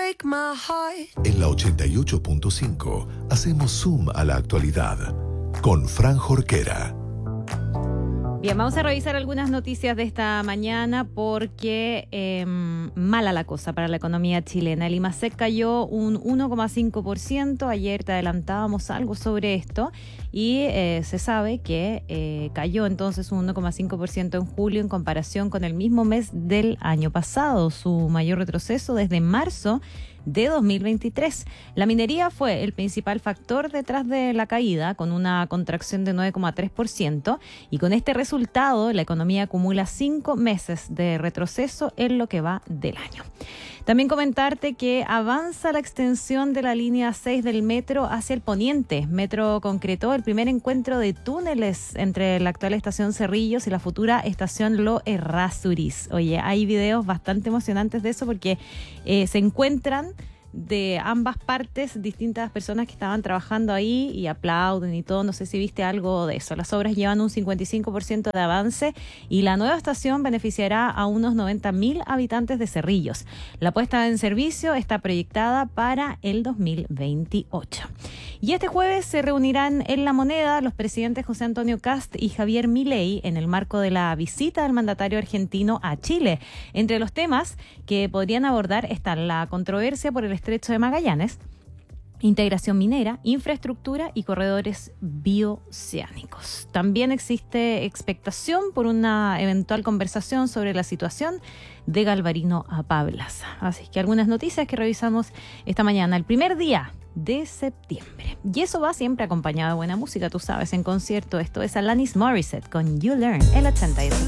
break my heart. En la 88.5 hacemos zoom a la actualidad con Fran Jorquera. Bien, vamos a revisar algunas noticias de esta mañana porque mala la cosa para la economía chilena. El IMASEC cayó un 1,5%. Ayer te adelantábamos algo sobre esto y se sabe que cayó entonces un 1,5% en julio en comparación con el mismo mes del año pasado, su mayor retroceso desde marzo de 2023. La minería fue el principal factor detrás de la caída, con una contracción de 9,3%, y con este resultado la economía acumula 5 meses de retroceso en lo que va del año. También comentarte que avanza la extensión de la línea 6 del metro hacia el poniente. Metro concretó el primer encuentro de túneles entre la actual estación Cerrillos y la futura estación Lo Errázuriz. Oye, hay videos bastante emocionantes de eso porque se encuentran de ambas partes distintas personas que estaban trabajando ahí y aplauden y todo. No sé si viste algo de eso. Las obras llevan un 55% de avance y la nueva estación beneficiará a unos 90.000 habitantes de Cerrillos. La puesta en servicio está proyectada para el 2028. Y este jueves se reunirán en La Moneda los presidentes José Antonio Kast y Javier Milei en el marco de la visita del mandatario argentino a Chile. Entre los temas que podrían abordar están la controversia por el Estrecho de Magallanes, integración minera, infraestructura y corredores bioceánicos. También existe expectación por una eventual conversación sobre la situación de Galvarino a Pablaza. Así que algunas noticias que revisamos esta mañana, el primer día de septiembre. Y eso va siempre acompañado de buena música, tú sabes, en concierto. Esto es Alanis Morissette con You Learn, el 88.